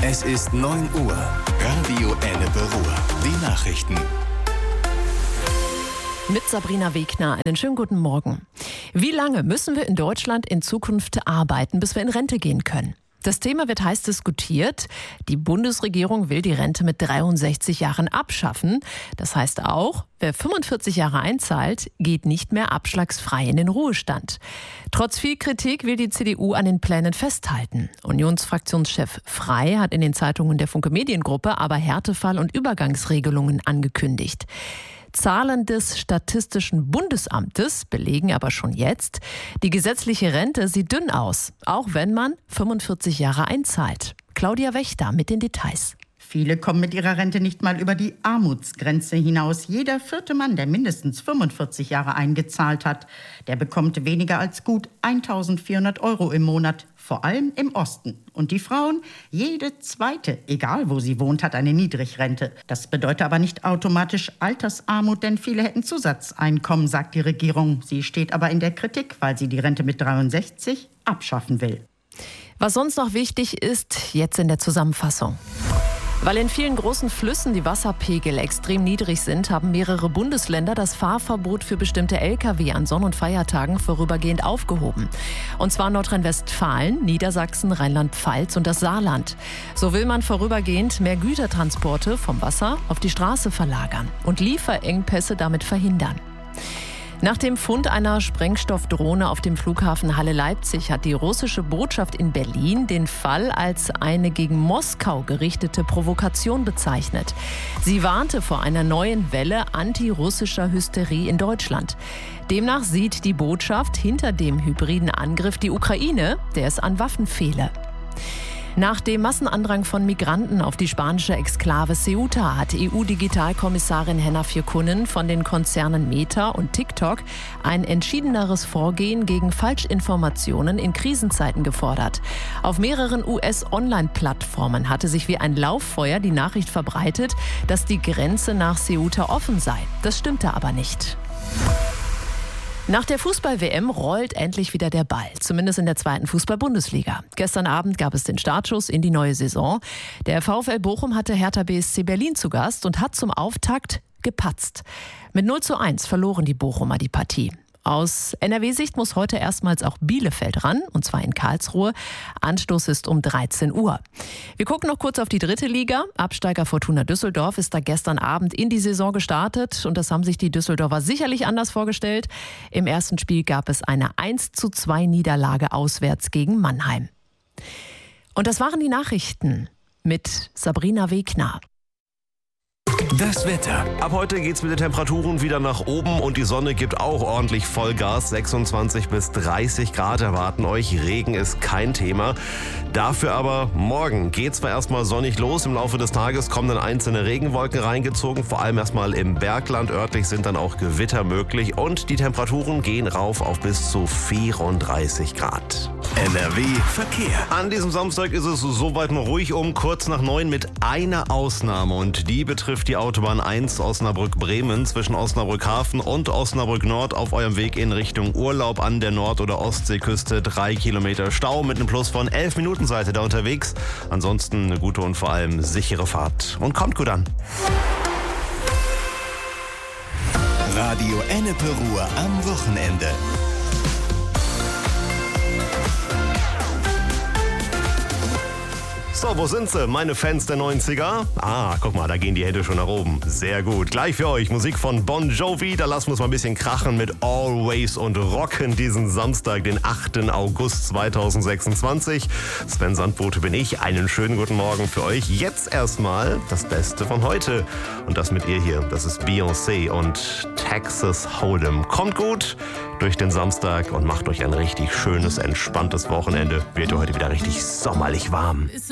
Es ist 9 Uhr. Radio Ennepe Ruhr. Die Nachrichten. Mit Sabrina Wegner. Einen schönen guten Morgen. Wie lange müssen wir in Deutschland in Zukunft arbeiten, bis wir in Rente gehen können? Das Thema wird heiß diskutiert. Die Bundesregierung will die Rente mit 63 Jahren abschaffen. Das heißt auch, wer 45 Jahre einzahlt, geht nicht mehr abschlagsfrei in den Ruhestand. Trotz viel Kritik will die CDU an den Plänen festhalten. Unionsfraktionschef Frey hat in den Zeitungen der Funke Mediengruppe aber Härtefall- und Übergangsregelungen angekündigt. Zahlen des Statistischen Bundesamtes belegen aber schon jetzt, die gesetzliche Rente sieht dünn aus, auch wenn man 45 Jahre einzahlt. Claudia Wächter mit den Details. Viele kommen mit ihrer Rente nicht mal über die Armutsgrenze hinaus. Jeder vierte Mann, der mindestens 45 Jahre eingezahlt hat, der bekommt weniger als gut 1.400 € im Monat, vor allem im Osten. Und die Frauen, jede zweite, egal wo sie wohnt, hat eine Niedrigrente. Das bedeutet aber nicht automatisch Altersarmut, denn viele hätten Zusatzeinkommen, sagt die Regierung. Sie steht aber in der Kritik, weil sie die Rente mit 63 abschaffen will. Was sonst noch wichtig ist, jetzt in der Zusammenfassung. Weil in vielen großen Flüssen die Wasserpegel extrem niedrig sind, haben mehrere Bundesländer das Fahrverbot für bestimmte Lkw an Sonn- und Feiertagen vorübergehend aufgehoben. Und zwar Nordrhein-Westfalen, Niedersachsen, Rheinland-Pfalz und das Saarland. So will man vorübergehend mehr Gütertransporte vom Wasser auf die Straße verlagern und Lieferengpässe damit verhindern. Nach dem Fund einer Sprengstoffdrohne auf dem Flughafen Halle-Leipzig hat die russische Botschaft in Berlin den Fall als eine gegen Moskau gerichtete Provokation bezeichnet. Sie warnte vor einer neuen Welle antirussischer Hysterie in Deutschland. Demnach sieht die Botschaft hinter dem hybriden Angriff die Ukraine, der es an Waffen fehle. Nach dem Massenandrang von Migranten auf die spanische Exklave Ceuta hat EU-Digitalkommissarin Henna Virkkunen von den Konzernen Meta und TikTok ein entschiedeneres Vorgehen gegen Falschinformationen in Krisenzeiten gefordert. Auf mehreren US-Online-Plattformen hatte sich wie ein Lauffeuer die Nachricht verbreitet, dass die Grenze nach Ceuta offen sei. Das stimmte aber nicht. Nach der Fußball-WM rollt endlich wieder der Ball, zumindest in der zweiten Fußball-Bundesliga. Gestern Abend gab es den Startschuss in die neue Saison. Der VfL Bochum hatte Hertha BSC Berlin zu Gast und hat zum Auftakt gepatzt. Mit 0:1 verloren die Bochumer die Partie. Aus NRW-Sicht muss heute erstmals auch Bielefeld ran, und zwar in Karlsruhe. Anstoß ist um 13 Uhr. Wir gucken noch kurz auf die dritte Liga. Absteiger Fortuna Düsseldorf ist da gestern Abend in die Saison gestartet. Und das haben sich die Düsseldorfer sicherlich anders vorgestellt. Im ersten Spiel gab es eine 1:2 Niederlage auswärts gegen Mannheim. Und das waren die Nachrichten mit Sabrina Wegner. Das Wetter. Ab heute geht's mit den Temperaturen wieder nach oben und die Sonne gibt auch ordentlich Vollgas. 26 bis 30 Grad erwarten euch. Regen ist kein Thema. Dafür aber morgen geht's zwar erstmal sonnig los. Im Laufe des Tages kommen dann einzelne Regenwolken reingezogen. Vor allem erstmal im Bergland. Örtlich sind dann auch Gewitter möglich. Und die Temperaturen gehen rauf auf bis zu 34 Grad. NRW Verkehr. An diesem Samstag ist es soweit mal ruhig kurz nach 9 mit einer Ausnahme. Und die betrifft die Autobahn 1 Osnabrück-Bremen zwischen Osnabrück-Hafen und Osnabrück-Nord auf eurem Weg in Richtung Urlaub an der Nord- oder Ostseeküste. 3 Kilometer Stau mit einem Plus von 11 Minuten seid ihr da unterwegs. Ansonsten eine gute und vor allem sichere Fahrt. Und kommt gut an. Radio Ennepe Ruhr am Wochenende. So, wo sind sie, meine Fans der 90er? Ah, guck mal, da gehen die Hände schon nach oben. Sehr gut. Gleich für euch Musik von Bon Jovi. Da lassen wir uns mal ein bisschen krachen mit Always und rocken diesen Samstag, den 8. August 2026. Sven Sandbote bin ich. Einen schönen guten Morgen für euch. Jetzt erstmal das Beste von heute. Und das mit ihr hier, das ist Beyoncé und Texas Hold'em. Kommt gut durch den Samstag und macht euch ein richtig schönes, entspanntes Wochenende. Wird heute wieder richtig sommerlich warm.